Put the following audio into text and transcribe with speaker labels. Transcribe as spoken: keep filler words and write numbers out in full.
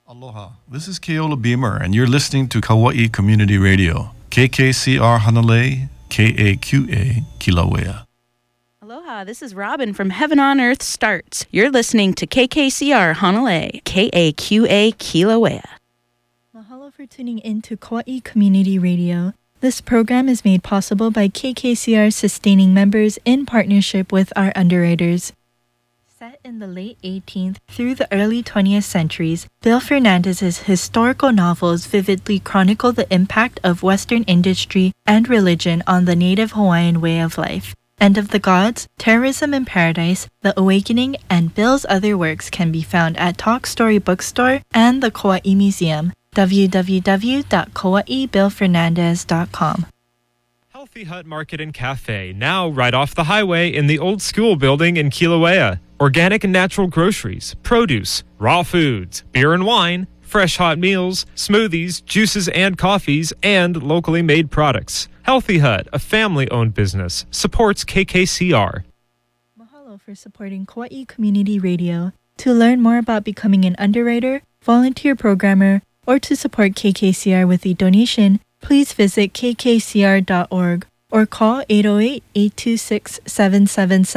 Speaker 1: Aloha, this is Keola Beamer, and you're listening to Kauai Community Radio, K K C R Hanalei, K A Q A Kilauea.
Speaker 2: Aloha, this is Robin from Heaven on Earth Starts. You're listening to K K C R Hanalei, K A Q A Kilauea.
Speaker 3: Mahalo for tuning in to Kauai Community Radio. This program is made possible by K K C R sustaining members in partnership with our underwriters. Set in the late eighteenth through the early twentieth centuries, Bill Fernandez's historical novels vividly chronicle the impact of Western industry and religion on the native Hawaiian way of life. End of the Gods, Terrorism in Paradise, The Awakening, and Bill's other works can be found at Talk Story Bookstore and the Kauai Museum. w w w dot kauai bill fernandez dot com.
Speaker 4: Healthy Hut Market and Cafe, now right off the highway in the old school building in Kilauea. Organic and natural groceries, produce, raw foods, beer and wine, fresh hot meals, smoothies, juices and coffees, and locally made products. Healthy Hut, a family-owned business, supports K K C R.
Speaker 3: Mahalo for supporting Kauai Community Radio. To learn more about becoming an underwriter, volunteer programmer, or to support K K C R with a donation, please visit k k c r dot org or call eight oh eight, eight two six, seven seven seven.